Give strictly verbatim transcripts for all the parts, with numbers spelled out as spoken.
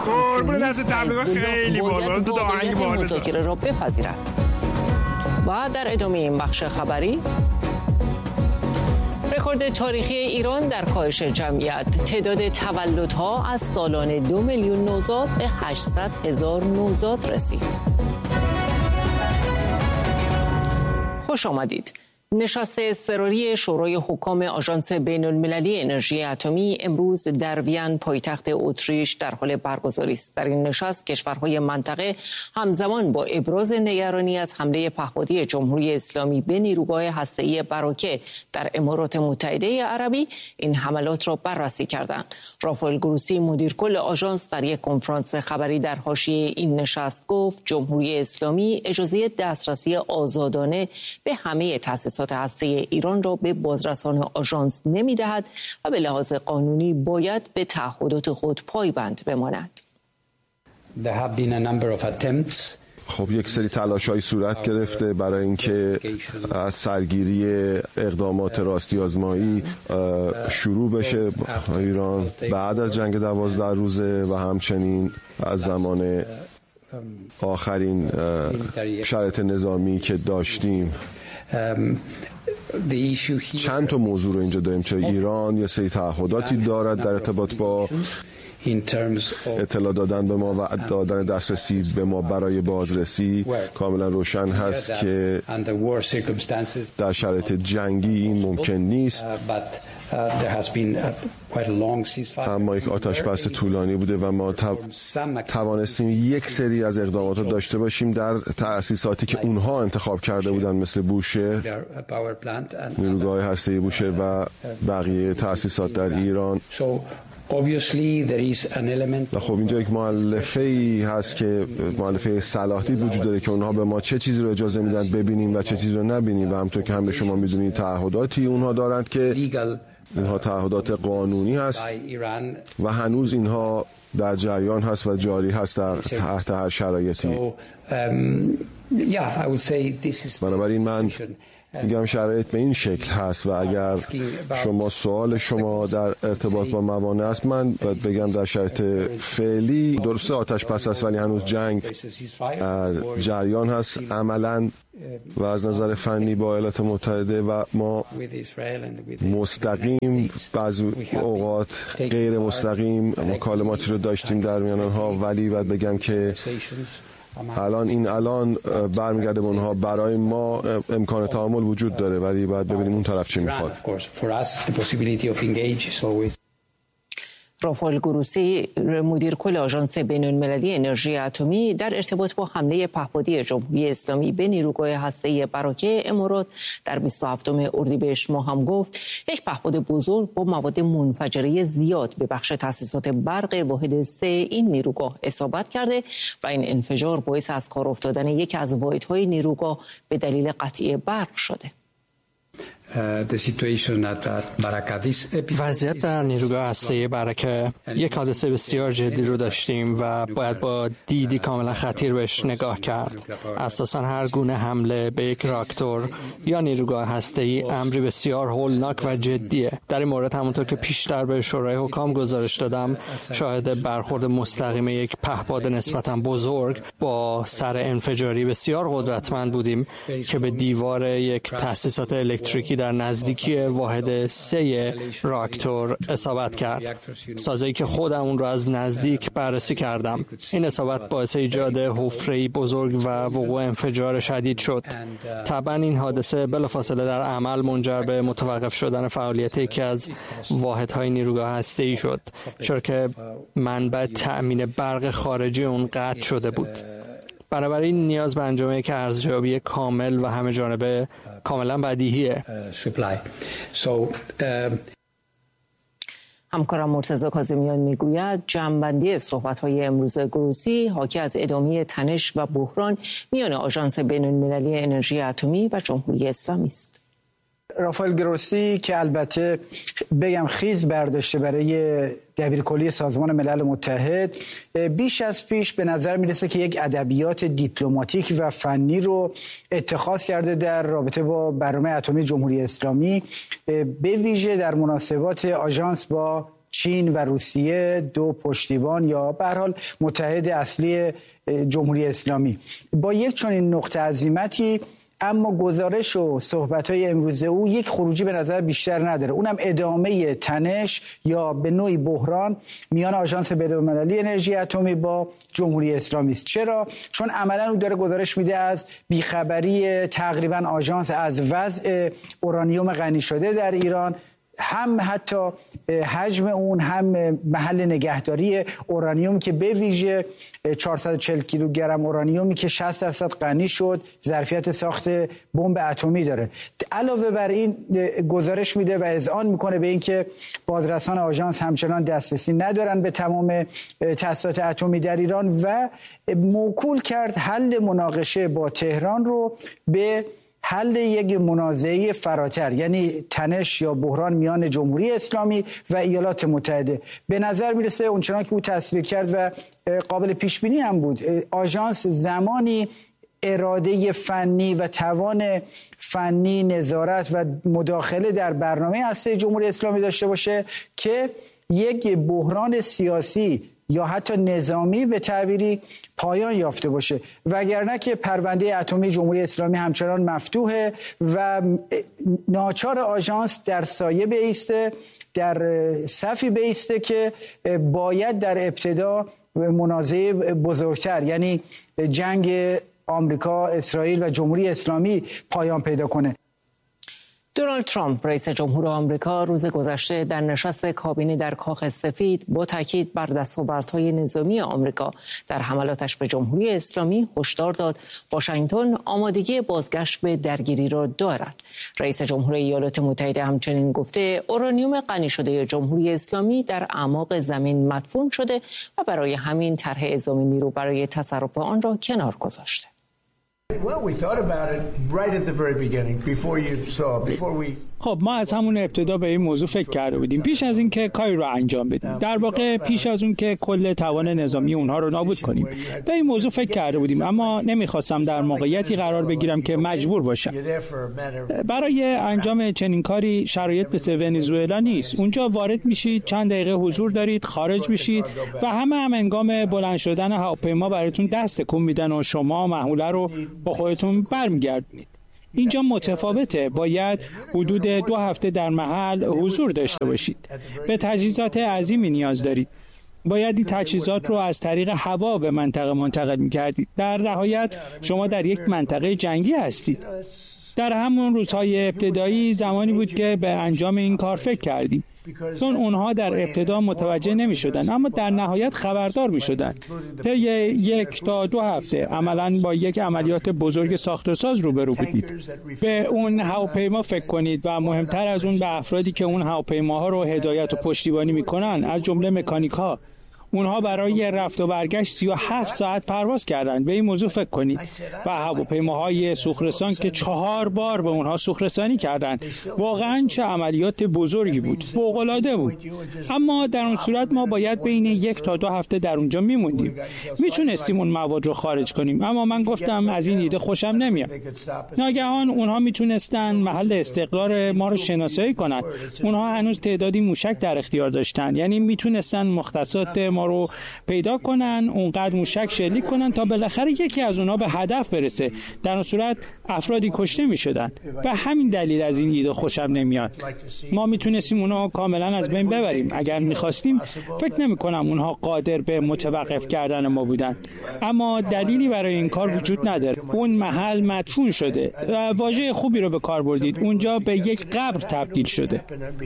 قربون دست تبلیغ خیلی بالا تو آهنگ بالا مذاکره را بپذیرد. و در ادامه این بخش خبری، رکورد تاریخی ایران در کاهش جمعیت. تعداد تولدها از سالانه دو میلیون نوزاد به هشتصد هزار نوزاد رسید. خوش آمدید. نشست اضطراری شورای حکام آژانس بین‌المللی انرژی اتمی امروز در وین پایتخت اتریش در حال برگزاری است. در این نشست کشورهای منطقه همزمان با ابراز نگرانی از حمله پهپادی جمهوری اسلامی به نیروگاه هسته‌ای براکه در امارات متحده عربی این حملات را بررسی کردند. رافائل گروسی مدیر کل آژانس در یک کنفرانس خبری در حاشیه این نشست گفت جمهوری اسلامی اجازه دسترسی آزادانه به همه تأسیسات هسته ایران را به بازرسان آژانس نمی‌دهد و به لحاظ قانونی باید به تعهدات خود پایبند بماند. خب یک سری تلاش‌های صورت گرفته برای اینکه از سرگیری اقدامات راستی آزمایی شروع بشه ایران بعد از جنگ دوازده روزه و همچنین از زمان آخرین شرایط نظامی که داشتیم. چند تا موضوع رو اینجا داریم چه ایران یه سری تعهداتی دارد در ارتباط با اطلاع دادن به ما و دادن دسترسی به ما برای بازرسی. کاملا روشن هست که در شرایط جنگی این ممکن نیست، اما یک آتشبس طولانی بوده و ما توانستیم یک سری از اقدامات رو داشته باشیم در تأسیساتی که اونها انتخاب کرده بودن، مثل بوشهر، نیروگاه هسته‌ای بوشهر و بقیه تأسیسات در ایران. و خب اینجا یک مؤلفه‌ای هست که مؤلفه صلاح‌دید وجود داره که اونها به ما چه چیزی رو اجازه میدن ببینیم و چه چیزی رو نبینیم و همونطور که هم به شما میدونید تعهداتی اونها دارند که اینها تعهدات قانونی هست و هنوز اینها در جریان هست و جاری هست در تحت هر شرایطی. بنابراین من میگم شرایط به این شکل هست و اگر شما سوال شما در ارتباط با موانع است، من باید بگم در شرایط فعلی درسته آتش پس است ولی هنوز جنگ جریان هست عملا و از نظر فنی با ایالات متحده و ما مستقیم بعضی اوقات غیر مستقیم مکالماتی رو داشتیم در میان آنها، ولی باید بگم که الان این الان برمیگرده به اونها. برای ما امکان تعامل وجود داره ولی باید ببینیم اون طرف چی میخواد. رافائل گروسی مدیر کل آژانس بین‌المللی انرژی اتمی در ارتباط با حمله پهپادی جمهوری اسلامی به نیروگاه هسته‌ای براکه امارات در بیست و هفتم اردیبهشت ماه هم گفت یک پهپاد بزرگ با مواد منفجره زیاد به بخش تأسیسات برق واحد سه این نیروگاه اصابت کرده و این انفجار باعث از کار افتادن یکی از واحدهای نیروگاه به دلیل قطعی برق شده. وضعیت در نیروگاه هسته‌ای براکه یک حادثه بسیار جدی رو داشتیم و باید با دیدی کاملا خطیر بهش نگاه کرد. اساساً هر گونه حمله به یک راکتور یا نیروگاه هسته‌ای امری بسیار هولناک و جدیه. در این مورد همونطور که پیشتر به شورای حکام گزارش دادم شاهد برخورد مستقیم یک پهپاد نسبتاً بزرگ با سر انفجاری بسیار قدرتمند بودیم که به دیوار یک تأسیسات الکتریکی در نزدیکی واحد سه راکتور اصابت کرد. سازه‌ای که خودم اون رو از نزدیک بررسی کردم. این اصابت باعث ایجاد حفره‌ای بزرگ و وقوع انفجار شدید شد. طبعا این حادثه بلافاصله در عمل منجر به متوقف شدن فعالیت یکی از واحدهای نیروگاه هسته‌ای شد، چرا که منبع تأمین برق خارجی اون قطع شده بود. بنابراین نیاز به انجام یک ارزیابی کامل و همه جانبه کاملا بدیهیه. همکارم مرتضی کاظمیان میگوید جمع‌بندی صحبت‌های امروز گروسی حاکی از ادامه تنش و بحران میان آژانس بین‌المللی انرژی اتمی و جمهوری اسلامی است. رافائل گروسی که البته بگم خیز برداشته برای دبیرکلی سازمان ملل متحد، بیش از پیش به نظر میرسه که یک ادبیات دیپلماتیک و فنی رو اتخاذ کرده در رابطه با برنامه اتمی جمهوری اسلامی، به ویژه در مناسبات آژانس با چین و روسیه، دو پشتیبان یا به هر حال متحد اصلی جمهوری اسلامی. با یک چنین نقطه عزیمتی اما گزارش و صحبت‌های امروز او یک خروجی به نظر بیشتر نداره، اونم ادامه تنش یا به نوعی بحران میان آژانس بین‌المللی انرژی اتمی با جمهوری اسلامی است. چرا؟ چون عملاً او داره گزارش میده از بیخبری تقریباً آژانس از وضع اورانیوم غنی شده در ایران، هم حتی حجم اون، هم محل نگهداری اورانیوم که به ویژه چهارصد و چهل کیلوگرم اورانیومی که شصت درصد غنی شد ظرفیت ساخت بمب اتمی داره. علاوه بر این گزارش میده و اذعان میکنه به اینکه بازرسان آژانس همچنان دسترسی ندارن به تمام تأسیسات اتمی در ایران و موکول کرد حل مناقشه با تهران رو به حل یک منازعه فراتر، یعنی تنش یا بحران میان جمهوری اسلامی و ایالات متحده. به نظر میرسه اونچنان که او تصویر کرد و قابل پیش بینی هم بود، آژانس زمانی اراده فنی و توان فنی، نظارت و مداخله در برنامه اصلی جمهوری اسلامی داشته باشه که یک بحران سیاسی یا حتی نظامی به تعبیری پایان یافته باشه، وگرنه که پرونده اتمی جمهوری اسلامی همچنان مفتوحه و ناچار آژانس در سایه بایسته، در صفی بایسته که باید در ابتدا منازعه بزرگتر، یعنی جنگ آمریکا، اسرائیل و جمهوری اسلامی پایان پیدا کنه. دونالد ترامپ رئیس جمهور آمریکا روز گذشته در نشست کابینه در کاخ سفید با تاکید بر دستاوردهای نظامی آمریکا در حملاتش به جمهوری اسلامی هشدار داد واشنگتن آمادگی بازگشت به درگیری را دارد. رئیس جمهور ایالات متحده همچنین گفته اورانیوم غنی شده جمهوری اسلامی در اعماق زمین مدفون شده و برای همین طرح اعزام نیرو برای تصرف آن را کنار گذاشته. خب ما از همون ابتدا به این موضوع فکر کرده بودیم پیش از اینکه کاری رو انجام بدیم، در واقع پیش از اون که کل توان نظامی اونها رو نابود کنیم به این موضوع فکر کرده بودیم، اما نمیخواستم در موقعیتی قرار بگیرم که مجبور باشم. برای انجام چنین کاری شرایط مثل ونزوئلا نیست. اونجا وارد میشید، چند دقیقه حضور دارید، خارج میشید و همه هم هنگام بلند شدن هواپیما براتون دست تکون میدن و شما محموله رو با خودتون برمیگردونید. اینجا متفاوته، باید حدود دو هفته در محل حضور داشته باشید. به تجهیزات عظیمی نیاز دارید. باید این تجهیزات رو از طریق هوا به منطقه منتقل می‌کردید. در نهایت شما در یک منطقه جنگی هستید. در همون روزهای ابتدایی زمانی بود که به انجام این کار فکر کردیم، چون اونها در ابتدا متوجه نمی شدن اما در نهایت خبردار می شدن. طی یک تا دو هفته عملاً با یک عملیات بزرگ ساخت و ساز روبرو بودید. به اون هواپیما فکر کنید و مهمتر از اون به افرادی که اون هواپیماها رو هدایت و پشتیبانی می کنن، از جمله مکانیک ها. اونها برای رفت و برگشت سی و هفت ساعت پرواز کردن. به این موضوع فکر کنید. و هواپیماهای سوخت‌رسان که چهار بار به اونها سوخت‌رسانی کردند. واقعاً چه عملیات بزرگی بود. فوق‌العاده بود. اما در اون صورت ما باید بین یک تا دو هفته در اونجا میموندیم. میتونستیم اون مواد رو خارج کنیم، اما من گفتم از این ایده خوشم نمیاد. ناگهان اونها میتونستن محل استقرار ما رو شناسایی کنن. اونها هنوز تعدادی موشک در اختیار داشتن، یعنی میتونستن مختصات ما رو پیدا کنن، اونقدر موشک شلیک کنن تا بالاخره یکی از اونها به هدف برسه. در اون صورت افرادی کشته می شدن. به همین دلیل از این ایده خوشم نمیاد. ما میتونستیم اونها کاملا از بین ببریم. اگر میخواستیم فکر نمی کنم اونها قادر به متوقف کردن ما بودن. اما دلیلی برای این کار وجود نداره. اون محل مدفون شده. واژه خوبی رو به کار بردید. اونجا به یک قبر تبدیل شده.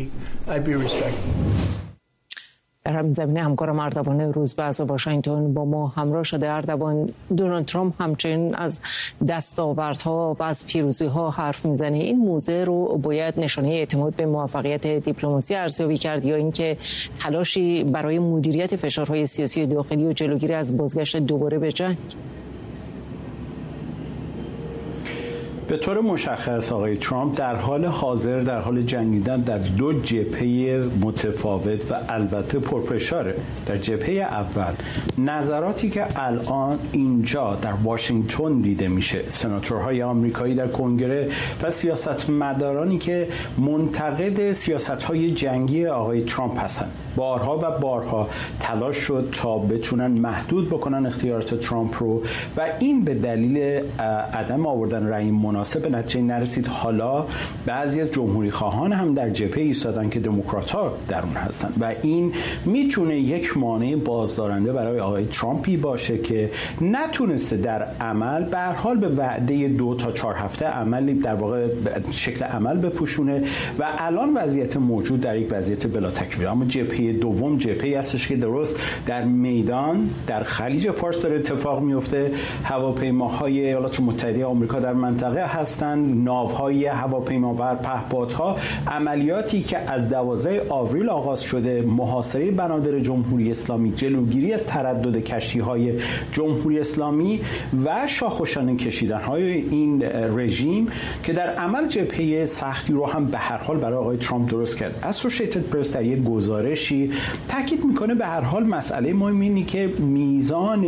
در همین زمینه همکارم اردوان روزبه از واشنگتن با ما همراه شده. اردوان، دونالد ترامپ همچنین از دستاوردها و از پیروزی‌ها حرف میزنه. این موضوع رو باید نشانه اعتماد به موفقیت دیپلماسی ارزیابی کرد یا اینکه تلاشی برای مدیریت فشارهای سیاسی داخلی و جلوگیری از بازگشت دوباره به جنگ؟ به طور مشخص آقای ترامپ در حال حاضر در حال جنگیدن در دو جبهه متفاوت و البته پرفشاره. در جبهه اول نظراتی که الان اینجا در واشنگتن دیده میشه، سناتورهای آمریکایی در کنگره و سیاستمدارانی که منتقد سیاست‌های جنگی آقای ترامپ هستند، بارها و بارها تلاش شد تا بتونن محدود بکنن اختیارات ترامپ رو و این به دلیل عدم آوردن رأی مناسب به نتیجه نرسید. حالا بعضی از جمهوری خواهان هم در جبهه ایستادن که دموکرات‌ها در اون هستن و این میتونه یک مانع بازدارنده برای آقای ترامپی باشه که نتونسته در عمل به هر حال به وعده دو تا چهار هفته عملی در واقع شکل عمل بپوشونه و الان وضعیت موجود در یک وضعیت بلا تکمیل. اما جبهه دوم جبهه‌ای هستش که درست در میدان در خلیج فارس داره اتفاق میفته. هواپیماهای ایالات متحده آمریکا در منطقه هستند، ناوهای هواپیمابر، پهپادها، عملیاتی که از دوازده آوریل آغاز شده، محاصره بنادر جمهوری اسلامی، جلوگیری از تردد کشتی‌های جمهوری اسلامی و شاخوشانه کشیدن‌های این رژیم که در عمل جبهه سختی رو هم به هر حال برای آقای ترامپ درست کرد. اسوشیتد پرس در یک گزارشی تاکید میکنه به هر حال مسئله مهم اینه که میزان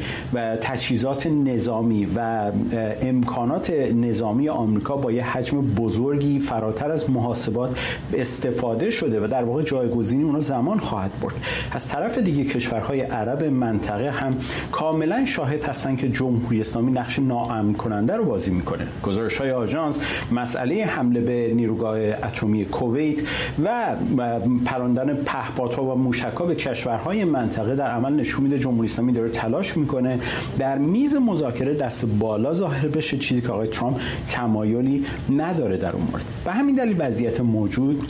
و تجهیزات نظامی و امکانات نظامی آمریکا با یه حجم بزرگی فراتر از محاسبات استفاده شده و در واقع جایگزینی اونها زمان خواهد برد. از طرف دیگه کشورهای عرب منطقه هم کاملا شاهد هستن که جمهوری اسلامی نقش ناامن کننده رو بازی میکنه. گزارش‌های آژانس مسئله حمله به نیروگاه اتمی کویت و پراندن پهپادها و موشک‌ها به کشورهای منطقه در عمل نشون میده جمهوری اسلامی داره تلاش میکنه در میز مذاکره دست بالا ظاهر بشه، چیزی که آقای ترامپ تمایلی نداره در اون مورد. به همین دلیل وضعیت موجود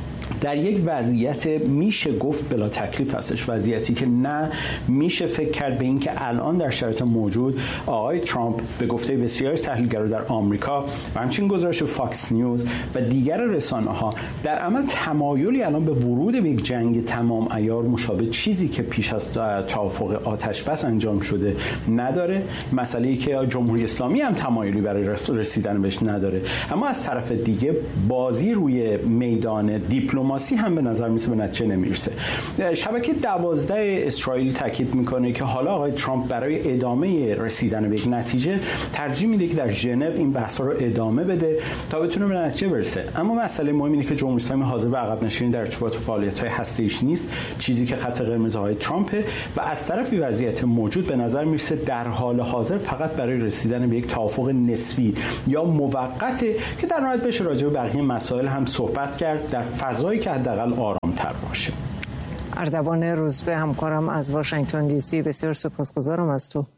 در یک وضعیت میشه گفت بلا تکلیف هستش، وضعیتی که نه میشه فکر کرد به این که الان در شرایط موجود آقای ترامپ به گفته بسیاری از تحلیلگران در آمریکا و همچنین گزارش فاکس نیوز و دیگر رسانه‌ها در عمل تمایلی الان به ورود به یک جنگ تمام عیار مشابه چیزی که پیش از توافق آتش بس انجام شده نداره. مسئله‌ای که جمهوری اسلامی هم تمایلی برای رسیدن بهش نداره. اما از طرف دیگه بازی روی میدان دیپلماسی هم به نظر میسه به نتیجه نمیرسه. شبکه دوازده اسرائیل تاکید میکنه که حالا آقای ترامپ برای ادامه رسیدن به یک نتیجه ترجیح میده که در ژنو این بحث‌ها رو ادامه بده تا بتونه به نتیجه برسه. اما مسئله مهم اینه که جمهوری اسلامی حاضر به عقب نشینی در ارتباط فعالیت‌های هسته‌ایش نیست، چیزی که خط قرمز آقای ترامپه و از طرفی وضعیت موجود به نظر میرسه در حال حاضر فقط برای رسیدن به یک توافق نسبی یا موقته که در نهایت بشه راجع به بقیه مسائل هم صحبت کرد در فضایی که حداقل آرام‌تر باشه. اردوان روزبه همکارم از واشنگتن دی سی، بسیار سپاسگزارم از تو.